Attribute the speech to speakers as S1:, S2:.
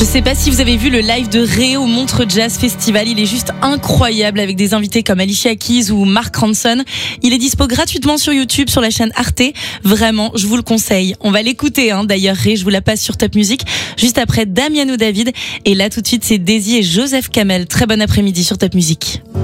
S1: Je sais pas si vous avez vu le live de Ré au Montreux Jazz Festival. Il est juste incroyable avec des invités comme Alicia Keys ou Mark Ronson. Il est dispo gratuitement sur YouTube, sur la chaîne Arte. Vraiment, je vous le conseille. On va l'écouter, d'ailleurs, Ré, je vous la passe sur Top Music. Juste après Damiano David. Et là, tout de suite, c'est Daisy et Joseph Kamel. Très bon après-midi sur Top Music.